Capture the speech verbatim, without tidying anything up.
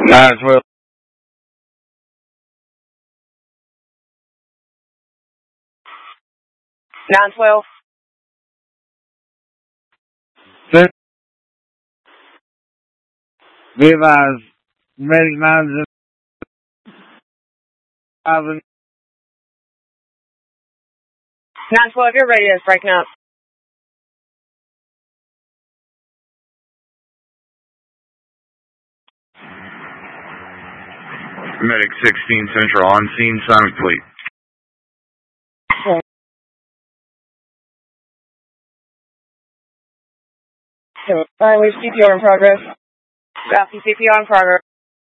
nine twelve. nine twelve. Six. Be advised, medic nine thousand. nine twelve, your radio is breaking up. Medic sixteen Central on scene, Sonic Fleet. Alright, we have C P R in progress. Copy, C P R in progress.